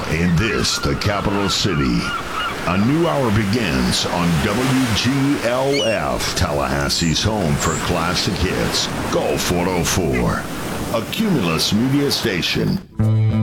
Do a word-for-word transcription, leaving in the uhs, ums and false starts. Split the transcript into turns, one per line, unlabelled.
In this, the capital city, a new hour begins on W G L F, Tallahassee's home for classic hits, Golf one oh four, a Cumulus media station.